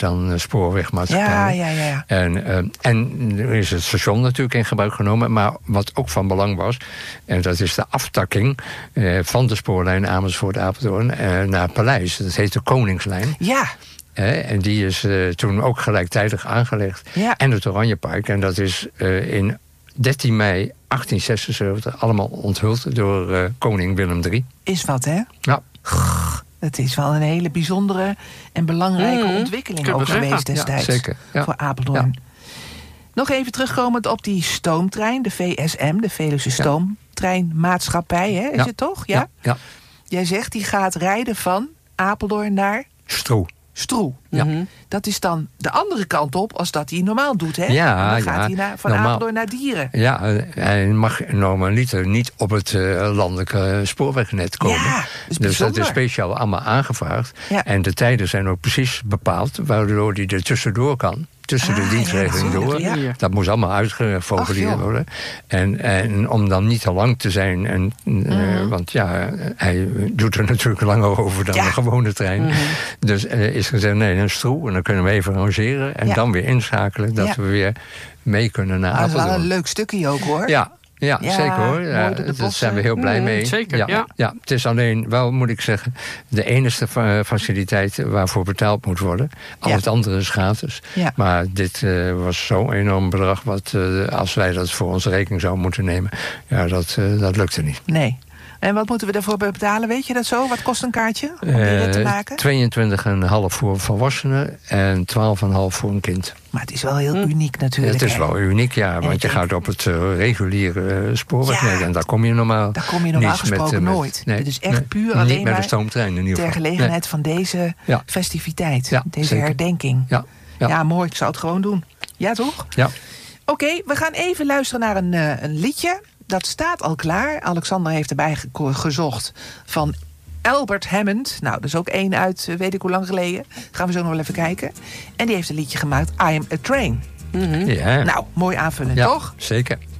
dan spoorwegmaatschappijen. Ja. En er is het station natuurlijk in gebruik genomen. Maar wat ook van belang was, en dat is de aftakking van de spoorlijn Amersfoort-Apeldoorn naar Paleis. Dat heet de Koningslijn. Ja. En die is toen ook gelijktijdig aangelegd. Ja. En het Oranjepark. En dat is in 13 mei 1876 allemaal onthuld door koning Willem III. Is wat, hè? Ja. Het is wel een hele bijzondere en belangrijke ontwikkeling ook geweest destijds. Ja, zeker. Ja. Voor Apeldoorn. Ja. Nog even terugkomend op die stoomtrein, de VSM, de Veluwse Stoomtreinmaatschappij, hè? Is het toch? Ja? Ja. Jij zegt die gaat rijden van Apeldoorn naar Stroe. Ja. Dat is dan de andere kant op als dat hij normaal doet, hè? Ja, dan gaat hij van Apeldoorn naar Dieren. Ja, hij mag normaliter niet op het landelijke spoorwegnet komen. Ja, dus dat is speciaal allemaal aangevraagd. Ja. En de tijden zijn ook precies bepaald, waardoor hij er tussendoor kan. Tussen de dienstregeling door. Ja. Dat moest allemaal uitgeformuleerd worden. En om dan niet te lang te zijn. Want hij doet er natuurlijk langer over dan een gewone trein. Dus is gezegd, nee, een Stroe. En dan kunnen we even rangeren. En dan weer inschakelen dat we weer mee kunnen naar Apeldoorn. Dat is wel een leuk stukje ook, hoor. Ja, zeker hoor. Daar zijn we heel blij mee. Zeker, ja. Het is alleen wel, moet ik zeggen, de enige faciliteit waarvoor betaald moet worden. Al het andere is gratis. Ja. Maar dit was zo'n enorm bedrag, wat als wij dat voor onze rekening zouden moeten nemen, dat lukte niet. Nee. En wat moeten we daarvoor betalen? Weet je dat zo? Wat kost een kaartje om die rit te maken? 22,5 voor volwassenen en 12,5 voor een kind. Maar het is wel heel uniek natuurlijk. Het is wel uniek, want je gaat op het reguliere spoorwegnet. En daar kom je normaal gesproken nooit. Nee, dit is echt puur alleen niet met de stoomtrein in ieder geval. Ter gelegenheid van deze festiviteit. Deze zeker. herdenking. Ja, mooi. Ik zou het gewoon doen. Ja, toch? Ja. Oké, we gaan even luisteren naar een liedje. Dat staat al klaar. Alexander heeft erbij gezocht van Albert Hammond. Nou, dat is ook één uit weet ik hoe lang geleden. Gaan we zo nog wel even kijken. En die heeft een liedje gemaakt, I Am A Train. Ja. Nou, mooi aanvullen, toch? Zeker.